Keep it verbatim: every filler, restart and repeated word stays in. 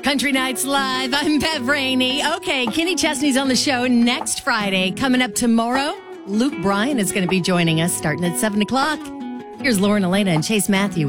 Country Nights Live. I'm Bev Rainey. Okay, Kenny Chesney's on the show next Friday. Coming up tomorrow, Luke Bryan is going to be joining us starting at seven o'clock. Here's Lauren Elena and Chase Matthew.